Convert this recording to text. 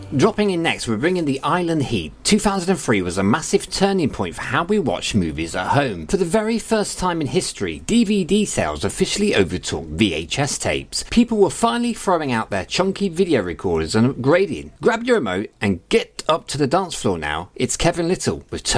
Dropping in next, we're bringing the Island Heat. 2003 was a massive turning point for how we watch movies at home. For the very first time in history, DVD sales officially overtook VHS tapes. People were finally throwing out their chunky video recorders and upgrading. Grab your remote and get up to the dance floor now. It's Kevin Little with Turn